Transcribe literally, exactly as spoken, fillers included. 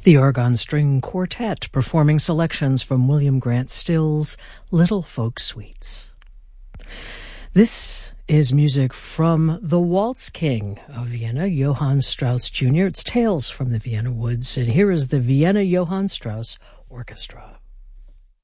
The Argonne String Quartet performing selections from William Grant Still's Little Folk Suites. This is music from the Waltz King of Vienna, Johann Strauss Junior It's Tales from the Vienna Woods, and here is the Vienna Johann Strauss Orchestra.